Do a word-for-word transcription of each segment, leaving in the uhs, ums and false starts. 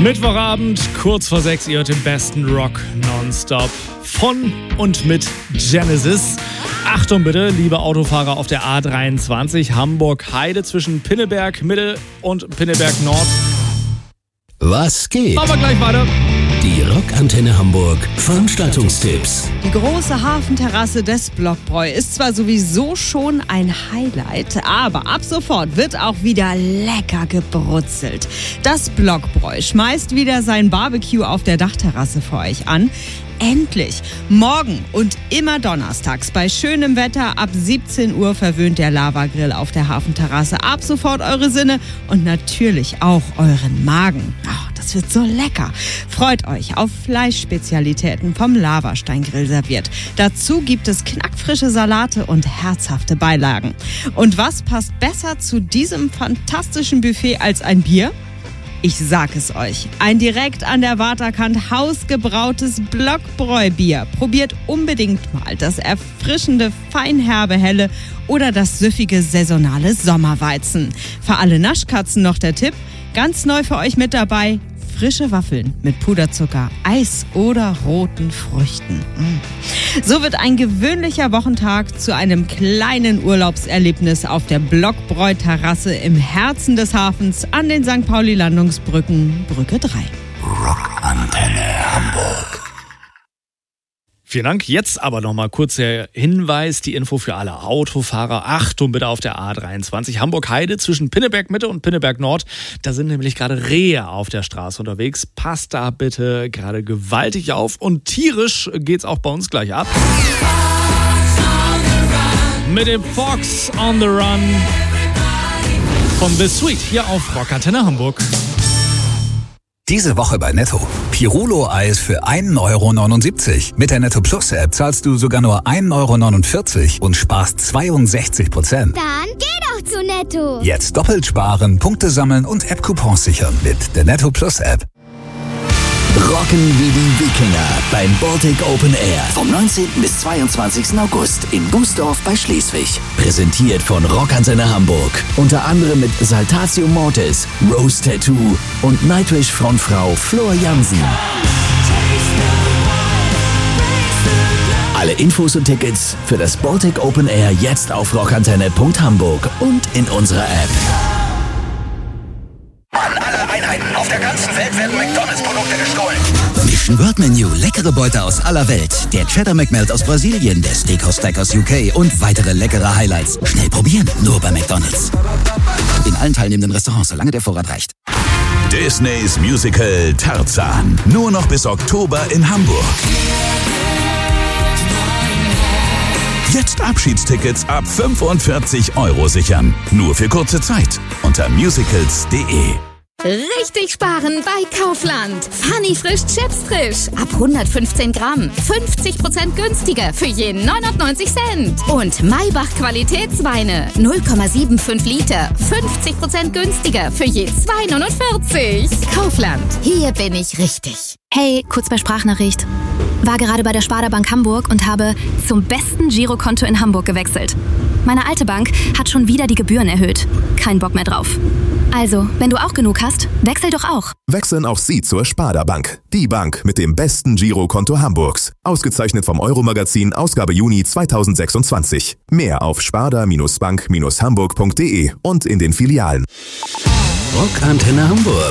Mittwochabend, kurz vor sechs, ihr hört den besten Rock nonstop von und mit Genesis. Achtung bitte, liebe Autofahrer auf der A dreiundzwanzig, Hamburg-Heide zwischen Pinneberg Mitte und Pinneberg Nord. Was geht? Machen wir gleich weiter. Die Rockantenne Hamburg Veranstaltungstipps. Die große Hafenterrasse des Blockbräu ist zwar sowieso schon ein Highlight, aber ab sofort wird auch wieder lecker gebrutzelt. Das Blockbräu schmeißt wieder sein Barbecue auf der Dachterrasse für euch an. Endlich! Morgen und immer donnerstags bei schönem Wetter ab siebzehn Uhr verwöhnt der Lavagrill auf der Hafenterrasse. Ab sofort eure Sinne und natürlich auch euren Magen. Oh, das wird so lecker. Freut euch auf Fleischspezialitäten vom Lavasteingrill serviert. Dazu gibt es knackfrische Salate und herzhafte Beilagen. Und was passt besser zu diesem fantastischen Buffet als ein Bier? Ich sag es euch, ein direkt an der Waterkant hausgebrautes Blockbräu-Bier. Probiert unbedingt mal das erfrischende, feinherbe Helle oder das süffige, saisonale Sommerweizen. Für alle Naschkatzen noch der Tipp, ganz neu für euch mit dabei, frische Waffeln mit Puderzucker, Eis oder roten Früchten. So wird ein gewöhnlicher Wochentag zu einem kleinen Urlaubserlebnis auf der Blockbräu-Terrasse im Herzen des Hafens an den Sankt Pauli-Landungsbrücken, Brücke drei. Rockantenne Hamburg. Vielen Dank. Jetzt aber nochmal kurz der Hinweis, die Info für alle Autofahrer. Achtung bitte auf der A dreiundzwanzig Hamburg-Heide zwischen Pinneberg Mitte und Pinneberg Nord. Da sind nämlich gerade Rehe auf der Straße unterwegs. Passt da bitte gerade gewaltig auf. Und tierisch geht's auch bei uns gleich ab. Mit dem Fox on the Run von The Sweet hier auf Rockantenne Hamburg. Diese Woche bei Netto. Pirulo-Eis für ein Euro neunundsiebzig. Mit der Netto Plus App zahlst du sogar nur ein Euro neunundvierzig und sparst zweiundsechzig Prozent. Dann geh doch zu Netto. Jetzt doppelt sparen, Punkte sammeln und App-Coupons sichern mit der Netto Plus App. Rocken wie die Wikinger beim Baltic Open Air vom neunzehnten bis zweiundzwanzigsten August in Bußdorf bei Schleswig. Präsentiert von Rockantenne Hamburg. Unter anderem mit Saltatio Mortis, Rose Tattoo und Nightwish Frontfrau Flor Jansen. Alle Infos und Tickets für das Baltic Open Air jetzt auf rockantenne punkt hamburg und in unserer App. An alle Einheiten auf der ganzen Welt werden McDonalds-Produkte gestohlen. Mission World Menu, leckere Beute aus aller Welt. Der Cheddar McMelt aus Brasilien, der Steakhouse Stack aus U K und weitere leckere Highlights. Schnell probieren, nur bei McDonalds. In allen teilnehmenden Restaurants, solange der Vorrat reicht. Disneys Musical Tarzan. Nur noch bis Oktober in Hamburg. Jetzt Abschiedstickets ab fünfundvierzig Euro sichern. Nur für kurze Zeit. Unter musicals punkt de. Richtig sparen bei Kaufland. Funny frisch Chips frisch. Ab hundertfünfzehn Gramm. fünfzig Prozent günstiger für je neunundneunzig Cent. Und Maybach Qualitätsweine. null Komma fünfundsiebzig Liter. fünfzig Prozent günstiger für je zwei neunundvierzig. Kaufland. Hier bin ich richtig. Hey, kurz bei Sprachnachricht. War gerade bei der Sparda Bank Hamburg und habe zum besten Girokonto in Hamburg gewechselt. Meine alte Bank hat schon wieder die Gebühren erhöht. Kein Bock mehr drauf. Also, wenn du auch genug hast, wechsel doch auch. Wechseln auch Sie zur Sparda Bank. Die Bank mit dem besten Girokonto Hamburgs. Ausgezeichnet vom Euro-Magazin, Ausgabe Juni zweitausendsechsundzwanzig. Mehr auf sparda Bank Hamburg punkt de und in den Filialen. Rockantenne Hamburg.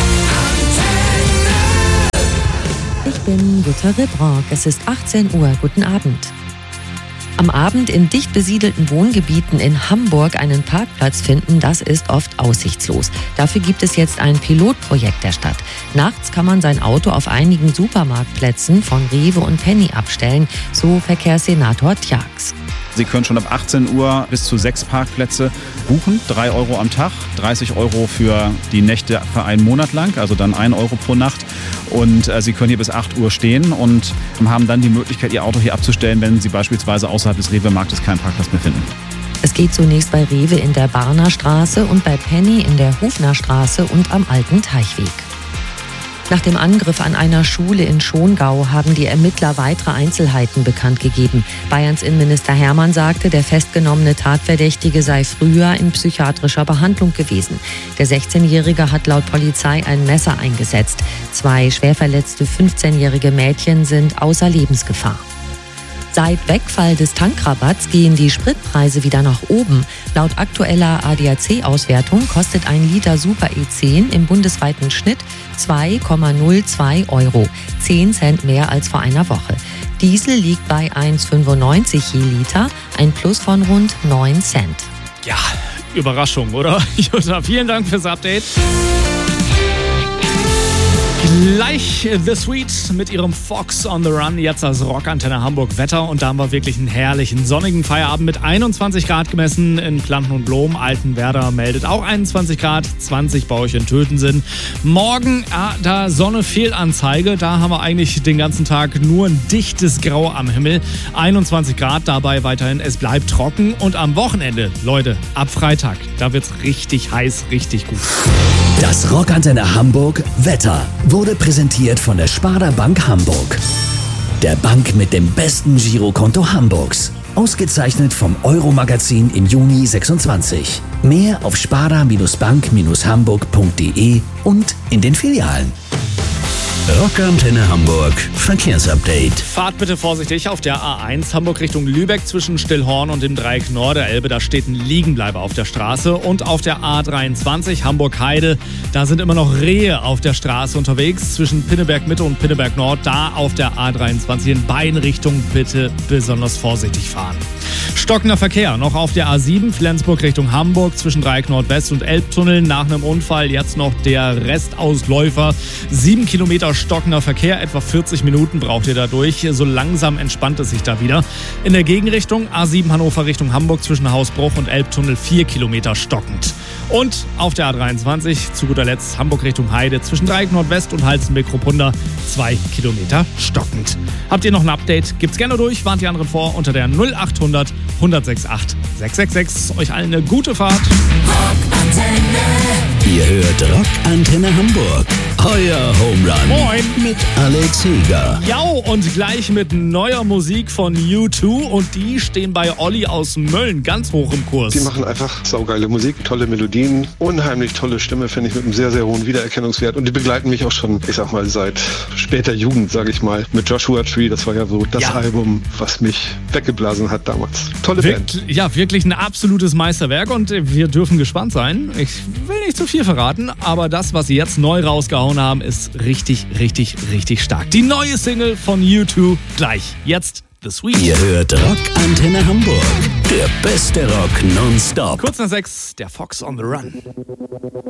Ich bin Jutta Ribrock. Es ist achtzehn Uhr. Guten Abend. Am Abend in dicht besiedelten Wohngebieten in Hamburg einen Parkplatz finden, das ist oft aussichtslos. Dafür gibt es jetzt ein Pilotprojekt der Stadt. Nachts kann man sein Auto auf einigen Supermarktplätzen von Rewe und Penny abstellen, so Verkehrssenator Tjax. Sie können schon ab achtzehn Uhr bis zu sechs Parkplätze buchen, drei Euro am Tag, dreißig Euro für die Nächte für einen Monat lang, also dann ein Euro pro Nacht. Und äh, Sie können hier bis acht Uhr stehen und haben dann die Möglichkeit, Ihr Auto hier abzustellen, wenn Sie beispielsweise außerhalb des Rewe-Marktes keinen Parkplatz mehr finden. Es geht zunächst bei Rewe in der Barner Straße und bei Penny in der Hufner Straße und am Alten Teichweg. Nach dem Angriff an einer Schule in Schongau haben die Ermittler weitere Einzelheiten bekannt gegeben. Bayerns Innenminister Hermann sagte, der festgenommene Tatverdächtige sei früher in psychiatrischer Behandlung gewesen. Der sechzehnjährige hat laut Polizei ein Messer eingesetzt. Zwei schwerverletzte fünfzehnjährige Mädchen sind außer Lebensgefahr. Seit Wegfall des Tankrabatts gehen die Spritpreise wieder nach oben. Laut aktueller A D A C-Auswertung kostet ein Liter Super E zehn im bundesweiten Schnitt zwei Komma null zwei Euro, zehn Cent mehr als vor einer Woche. Diesel liegt bei eins Komma fünfundneunzig je Liter, ein Plus von rund neun Cent. Ja, Überraschung, oder? Jutta, vielen Dank fürs Update. Gleich The Sweet mit ihrem Fox on the Run, jetzt als Rockantenne Hamburg Wetter. Und da haben wir wirklich einen herrlichen sonnigen Feierabend mit einundzwanzig Grad gemessen in Planten und Blom. Altenwerder meldet auch einundzwanzig Grad, zwanzig bei euch in Tötensinn. Morgen, ah, da Sonne Fehlanzeige, da haben wir eigentlich den ganzen Tag nur ein dichtes Grau am Himmel. einundzwanzig Grad, dabei weiterhin, es bleibt trocken. Und am Wochenende, Leute, ab Freitag, da wird's richtig heiß, richtig gut. Das Rockantenne Hamburg Wetter wurde präsentiert von der Sparda Bank Hamburg. Der Bank mit dem besten Girokonto Hamburgs. Ausgezeichnet vom Euro-Magazin im Juni sechsundzwanzig. Mehr auf sparda-bank hamburg punkt de und in den Filialen. Rockantenne Hamburg Verkehrsupdate. Fahrt bitte vorsichtig auf der A eins Hamburg Richtung Lübeck zwischen Stillhorn und dem Dreieck Nord der Elbe. Da steht ein Liegenbleiber auf der Straße. Und auf der A dreiundzwanzig Hamburg-Heide, da sind immer noch Rehe auf der Straße unterwegs. Zwischen Pinneberg Mitte und Pinneberg Nord, da auf der A dreiundzwanzig in beiden Richtungen bitte besonders vorsichtig fahren. Stockender Verkehr noch auf der A sieben Flensburg Richtung Hamburg zwischen Dreieck Nordwest und Elbtunnel. Nach einem Unfall jetzt noch der Restausläufer. Sieben Kilometer stockender Verkehr, etwa vierzig Minuten braucht ihr dadurch. So langsam entspannt es sich da wieder. In der Gegenrichtung A sieben Hannover Richtung Hamburg zwischen Hausbruch und Elbtunnel vier Kilometer stockend. Und auf der A dreiundzwanzig zu guter Letzt Hamburg Richtung Heide zwischen Dreieck Nordwest und Halstenbeck-Ruppunda zwei Kilometer stockend. Habt ihr noch ein Update? Gibt's gerne durch, warnt die anderen vor unter der null achthundert hundertsechsundachtzig sechshundertsechsundsechzig. Euch allen eine gute Fahrt. Ihr hört Rockantenne Hamburg. Euer Home Run. Moin. Mit Alex Heger. Ja, und gleich mit neuer Musik von U zwei. Und die stehen bei Olli aus Mölln ganz hoch im Kurs. Die machen einfach saugeile Musik, tolle Melodien, unheimlich tolle Stimme, finde ich, mit einem sehr, sehr hohen Wiedererkennungswert. Und die begleiten mich auch schon, ich sag mal, seit später Jugend, sage ich mal. Mit Joshua Tree, das war ja so das ja. Album, was mich weggeblasen hat damals. Tolle Wir, Band. Ja, wirklich ein absolutes Meisterwerk und wir dürfen gespannt sein. Ich will nicht zu viel verraten, aber das, was sie jetzt neu rausgehauen haben, ist richtig, richtig, richtig stark. Die neue Single von U zwei gleich. Jetzt The Sweet. Ihr hört Rockantenne Hamburg. Der beste Rock nonstop. Kurz nach sechs, der Fox on the Run.